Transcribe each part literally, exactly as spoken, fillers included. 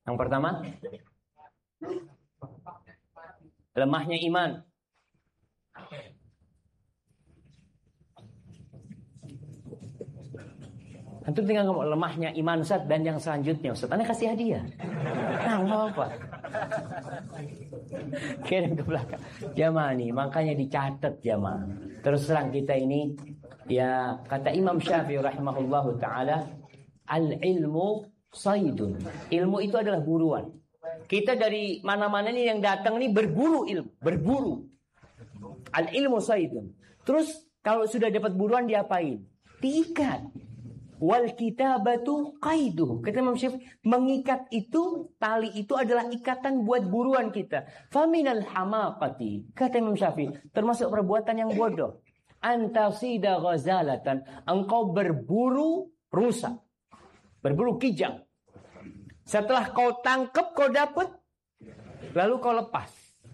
Yang pertama, lemahnya iman. Antum tinggal ngomong lemahnya iman Ustaz, dan yang selanjutnya Ustaz, Anda kasih hadiah. Nah, nggak apa. Kirim ke belakang. Jamaah nih, makanya dicatat jamaah. Terus terang kita ini, ya kata Imam Syafi'i rahimahullahu taala, al-ilmu saydun. Ilmu itu adalah buruan. Kita dari mana-mana nih yang datang nih berburu ilmu, berburu. Al-ilmu saydun. Terus kalau sudah dapat buruan diapain? Diikat. Wal kitabatu qaiduh. Kata Imam Syafi'i, mengikat itu, tali itu adalah ikatan buat buruan kita. Faminal hamaqati. Kata Imam Syafi'i, termasuk perbuatan yang bodoh. Antasida ghazalatan. Engkau berburu rusa. Berburu kijang. Setelah kau tangkap, kau dapat, lalu kau lepas.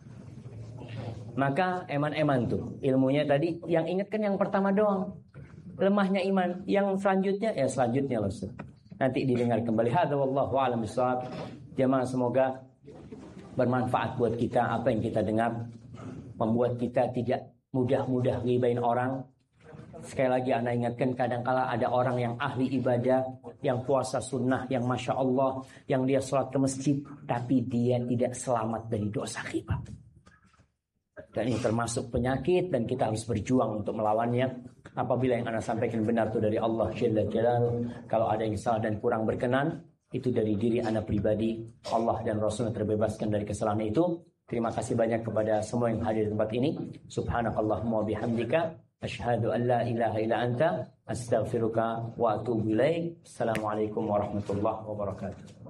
Maka eman-eman tuh. Ilmunya tadi, yang ingatkan yang pertama doang. Lemahnya iman. Yang selanjutnya, ya selanjutnya loh. Nanti didengar kembali. Hadza wallahu a'lam bishawab. Jamaah, semoga bermanfaat buat kita apa yang kita dengar, membuat kita tidak mudah-mudah ngibain orang. Sekali lagi anak ingatkan, kadangkala ada orang yang ahli ibadah, yang puasa sunnah, yang masya Allah, yang dia sholat ke masjid, tapi dia tidak selamat dari dosa ghibah. Dan ini termasuk penyakit, dan kita harus berjuang untuk melawannya. Apabila yang anda sampaikan benar itu dari Allah Jalla Jalaluhu, kalau ada yang salah dan kurang berkenan, itu dari diri anda pribadi. Allah dan Rasulnya terbebaskan dari kesalahan itu. Terima kasih banyak kepada semua yang hadir di tempat ini. Subhanakallahumma wa bihamdika, asyhadu an la ilaha illa anta, astaghfiruka wa atubu ilaik. Assalamualaikum warahmatullahi wabarakatuh.